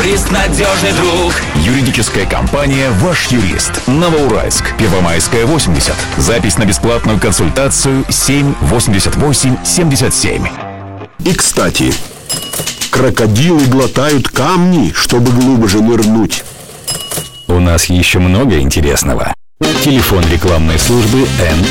юрист, надежный друг. Юридическая компания «Ваш юрист». Новоуральск, Первомайская, 80. Запись на бесплатную консультацию 788-77. И, кстати, крокодилы глотают камни, чтобы глубже нырнуть. У нас еще много интересного. Телефон рекламной службы Н